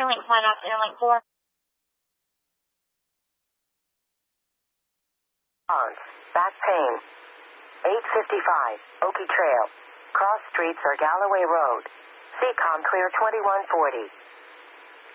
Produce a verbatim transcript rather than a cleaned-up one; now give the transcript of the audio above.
Interlink flight off Interlink four. Back pain. eight fifty-five, Okie Trail. Cross streets or Galloway Road. C COM clear twenty-one forty.